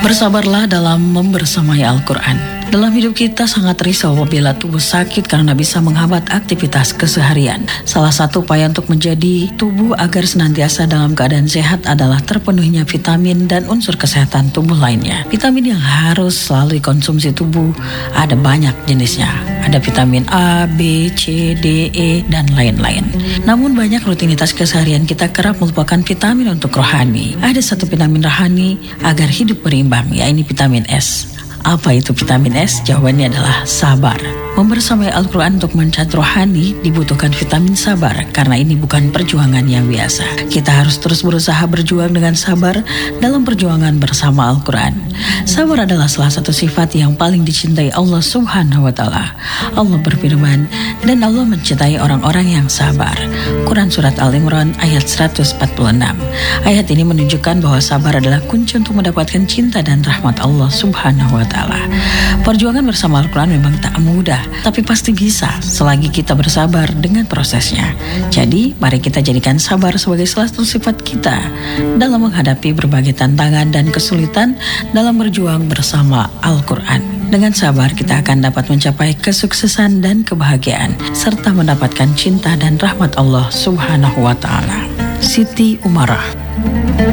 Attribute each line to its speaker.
Speaker 1: Bersabarlah dalam membersamai Al-Quran. Dalam hidup kita sangat risau apabila tubuh sakit karena bisa menghambat aktivitas keseharian. Salah satu upaya untuk menjadi tubuh agar senantiasa dalam keadaan sehat adalah terpenuhinya vitamin dan unsur kesehatan tubuh lainnya. Vitamin yang harus selalu dikonsumsi tubuh ada banyak jenisnya. Ada vitamin A, B, C, D, E, dan lain-lain. Namun banyak rutinitas keseharian kita kerap melupakan vitamin untuk rohani. Ada satu vitamin rohani agar hidup berimbang, yaitu vitamin S. Apa itu vitamin S? Jawabannya adalah sabar. Membersamai Al-Quran untuk mencat rohani dibutuhkan vitamin sabar, karena ini bukan perjuangan yang biasa. Kita harus terus berusaha berjuang dengan sabar dalam perjuangan bersama Al-Quran. Sabar adalah salah satu sifat yang paling dicintai Allah Subhanahu wa Ta'ala. Allah berfirman, dan Allah mencintai orang-orang yang sabar. Quran Surat Al-Imran ayat 146. Ayat ini menunjukkan bahwa sabar adalah kunci untuk mendapatkan cinta dan rahmat Allah Subhanahu wa Ta'ala. Perjuangan bersama Al-Quran memang tak mudah, tapi pasti bisa selagi kita bersabar dengan prosesnya. Jadi, mari kita jadikan sabar sebagai salah satu sifat kita dalam menghadapi berbagai tantangan dan kesulitan dalam berjuang bersama Al-Quran. Dengan sabar, kita akan dapat mencapai kesuksesan dan kebahagiaan, serta mendapatkan cinta dan rahmat Allah Subhanahu wa Ta'ala. Siti Umarah.